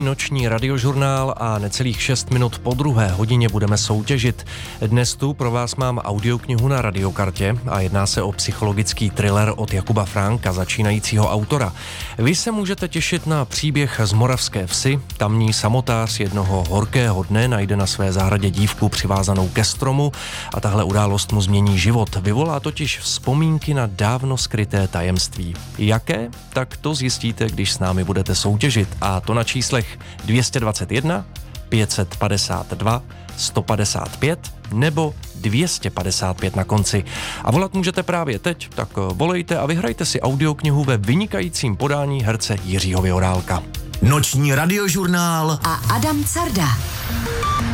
Noční radiožurnál a necelých 6 minut po 2:00 budeme soutěžit. Dnes tu pro vás mám audioknihu na radiokartě a jedná se o psychologický thriller od Jakuba Fránka, začínajícího autora. Vy se můžete těšit na příběh z moravské vsi. Tamní samotář jednoho horkého dne najde na své zahradě dívku přivázanou ke stromu a tahle událost mu změní život. Vyvolá totiž vzpomínky na dávno skryté tajemství. Jaké? Tak to zjistíte, když s námi budete soutěžit. A to na číslech 221, 552, 155 nebo 255 na konci. A volat můžete právě teď, tak volejte a vyhrajte si audioknihu ve vynikajícím podání herce Jiřího Vyhorálka. Noční radiožurnál a Adam Carda.